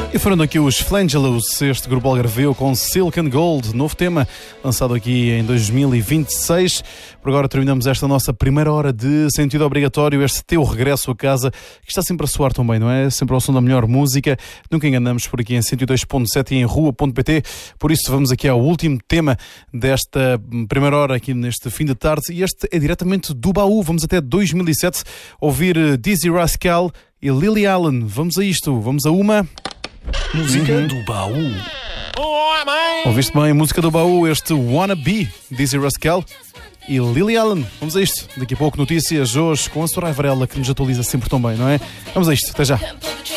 E foram aqui os Flangelos, este grupo algarveu com Silk and Gold, novo tema, lançado aqui em 2026. Por agora terminamos esta nossa primeira hora de Sentido Obrigatório, este teu regresso a casa, que está sempre a soar tão bem, não é? Sempre ao som da melhor música. Nunca enganamos por aqui em 102.7 e em rua.pt. Por isso vamos aqui ao último tema desta primeira hora aqui neste fim de tarde. E este é diretamente do baú. Vamos até 2007 ouvir Dizzy Rascal e Lily Allen. Vamos a isto, vamos a uma... Música do baú. Ouviste bem, música do baú, este Wanna Be, Dizzy Rascal e Lily Allen. Vamos a isto. Daqui a pouco notícias hoje com a Soraya Varela, que nos atualiza sempre tão bem, não é? Vamos a isto, até já.